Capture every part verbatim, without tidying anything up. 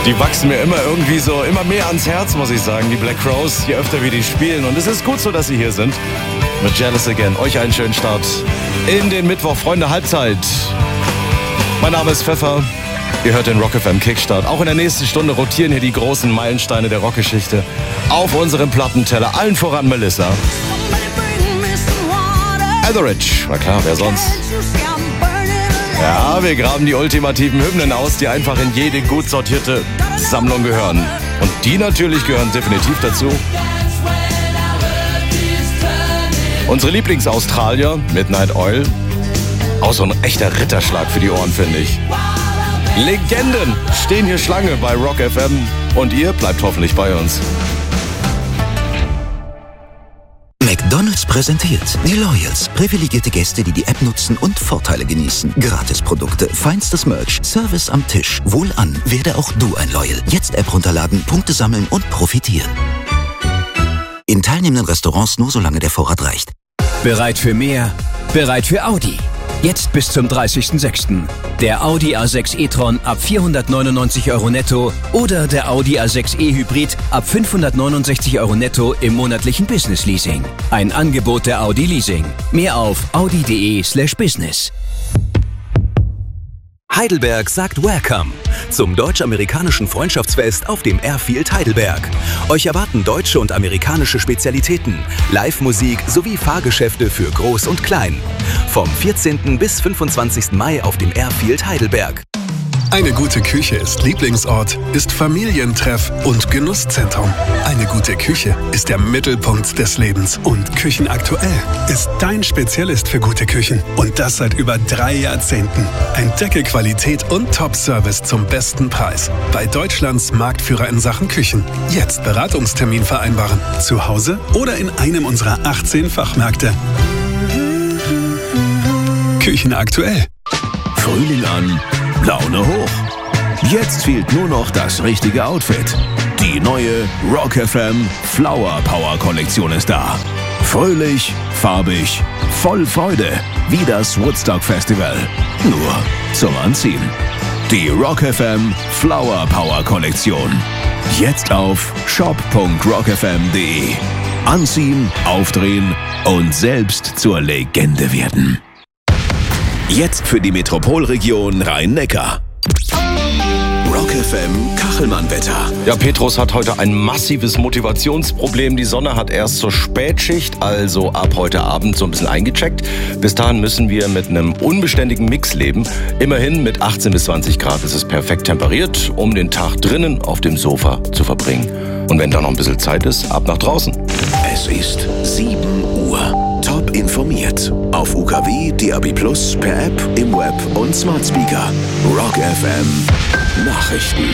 Die wachsen mir immer irgendwie so, immer mehr ans Herz, muss ich sagen, die Black Crowes, je öfter wir die spielen. Und es ist gut so, dass sie hier sind. Mit Jealous Again. Euch einen schönen Start in den Mittwoch, Freunde, Halbzeit. Mein Name ist Pfeffer. Ihr hört den Rock F M Kickstart. Auch in der nächsten Stunde rotieren hier die großen Meilensteine der Rockgeschichte auf unserem Plattenteller. Allen voran Melissa. Etheridge, na klar, wer sonst? Ja, wir graben die ultimativen Hymnen aus, die einfach in jede gut sortierte Sammlung gehören. Und die natürlich gehören definitiv dazu. Unsere Lieblingsaustralier, Midnight Oil. Auch so ein echter Ritterschlag für die Ohren, finde ich. Legenden stehen hier Schlange bei Rock F M. Und ihr bleibt hoffentlich bei uns. McDonald's präsentiert die Loyals. Privilegierte Gäste, die die App nutzen und Vorteile genießen. Gratisprodukte, feinstes Merch, Service am Tisch. Wohlan, werde auch du ein Loyal. Jetzt App runterladen, Punkte sammeln und profitieren. In teilnehmenden Restaurants nur solange der Vorrat reicht. Bereit für mehr? Bereit für Audi. Jetzt bis zum dreißigsten sechsten Der Audi A sechs e-tron ab vierhundertneunundneunzig Euro netto oder der Audi A sechs e Hybrid ab fünfhundertneunundsechzig Euro netto im monatlichen Business Leasing. Ein Angebot der Audi Leasing. Mehr auf audi.de slash business. Heidelberg sagt Welcome zum deutsch-amerikanischen Freundschaftsfest auf dem Airfield Heidelberg. Euch erwarten deutsche und amerikanische Spezialitäten, Live-Musik sowie Fahrgeschäfte für Groß und Klein. Vom vierzehnten bis fünfundzwanzigsten Mai auf dem Airfield Heidelberg. Eine gute Küche ist Lieblingsort, ist Familientreff und Genusszentrum. Eine gute Küche ist der Mittelpunkt des Lebens. Und Küchenaktuell ist dein Spezialist für gute Küchen. Und das seit über drei Jahrzehnten. Entdecke Qualität und Top-Service zum besten Preis. Bei Deutschlands Marktführer in Sachen Küchen. Jetzt Beratungstermin vereinbaren. Zu Hause oder in einem unserer achtzehn Fachmärkte. Küchenaktuell. Frühling an, Laune hoch. Jetzt fehlt nur noch das richtige Outfit. Die neue Rock F M Flower Power Kollektion ist da. Fröhlich, farbig, voll Freude, wie das Woodstock Festival. Nur zum Anziehen. Die Rock F M Flower Power Kollektion. Jetzt auf shop punkt rock f m punkt de. Anziehen, aufdrehen und selbst zur Legende werden. Jetzt für die Metropolregion Rhein-Neckar. Rock F M Kachelmann-Wetter. Ja, Petrus hat heute ein massives Motivationsproblem. Die Sonne hat erst zur Spätschicht, also ab heute Abend so ein bisschen eingecheckt. Bis dahin müssen wir mit einem unbeständigen Mix leben. Immerhin mit achtzehn bis zwanzig Grad ist es perfekt temperiert, um den Tag drinnen auf dem Sofa zu verbringen. Und wenn da noch ein bisschen Zeit ist, ab nach draußen. Es ist sieben Uhr. Top informiert. Auf U K W, D A B plus, per App, im Web und Smart Speaker. Rock F M Nachrichten.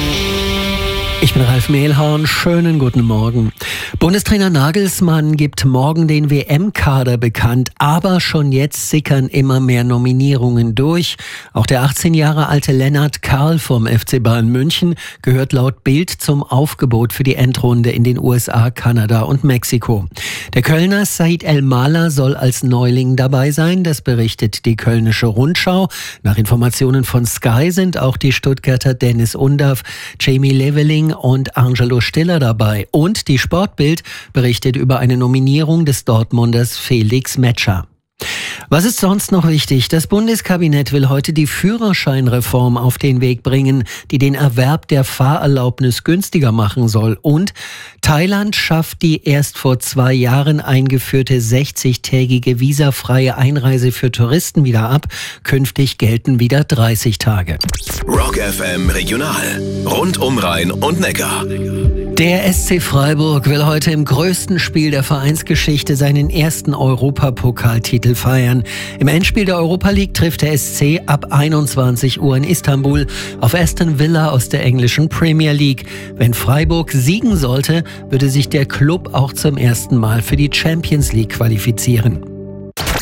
Ich bin Ralf Mehlhorn, schönen guten Morgen. Bundestrainer Nagelsmann gibt morgen den W M-Kader bekannt, aber schon jetzt sickern immer mehr Nominierungen durch. Auch der achtzehn Jahre alte Lennart Karl vom F C Bayern München gehört laut Bild zum Aufgebot für die Endrunde in den U S A, Kanada und Mexiko. Der Kölner Said El-Mala soll als Neuling dabei sein, das berichtet die Kölnische Rundschau. Nach Informationen von Sky sind auch die Stuttgarter Dennis Undav, Jamie Leveling und Angelo Stiller dabei. Und die Sportbild berichtet über eine Nominierung des Dortmunders Felix Metscher. Was ist sonst noch wichtig? Das Bundeskabinett will heute die Führerscheinreform auf den Weg bringen, die den Erwerb der Fahrerlaubnis günstiger machen soll. Und Thailand schafft die erst vor zwei Jahren eingeführte sechzigtägige visafreie Einreise für Touristen wieder ab. Künftig gelten wieder dreißig Tage. Rock F M Regional. Rund um Rhein und Neckar. Der S C Freiburg will heute im größten Spiel der Vereinsgeschichte seinen ersten Europapokaltitel feiern. Im Endspiel der Europa League trifft der S C ab einundzwanzig Uhr in Istanbul auf Aston Villa aus der englischen Premier League. Wenn Freiburg siegen sollte, würde sich der Club auch zum ersten Mal für die Champions League qualifizieren.